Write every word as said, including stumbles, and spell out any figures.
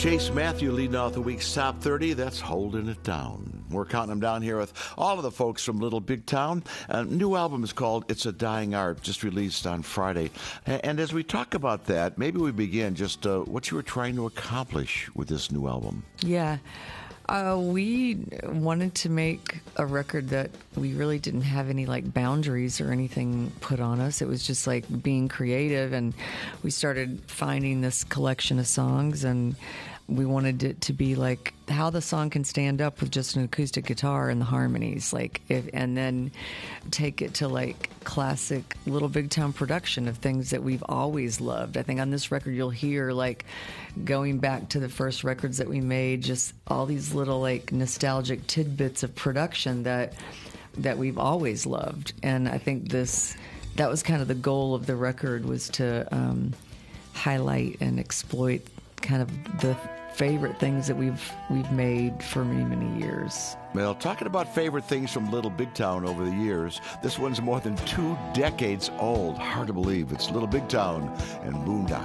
Chase Matthew leading off the week's top thirty. That's Holding It Down. We're counting them down here with all of the folks from Little Big Town. A new album is called It's a Dying Art, just released on Friday. And as we talk about that, maybe we begin just uh, what you were trying to accomplish with this new album. Yeah. Uh, we wanted to make a record that we really didn't have any like boundaries or anything put on us. It was just like being creative, and we started finding this collection of songs, and we wanted it to be like how the song can stand up with just an acoustic guitar and the harmonies, like, if, and then take it to like classic Little Big Town production of things that we've always loved. I think on this record you'll hear like going back to the first records that we made, just all these little like nostalgic tidbits of production that that we've always loved. And I think this that was kind of the goal of the record, was to um, highlight and exploit kind of the favorite things that we've we've made for many, many years. Well, talking about favorite things from Little Big Town over the years, this one's more than two decades old. Hard to believe. It's Little Big Town and Boondock.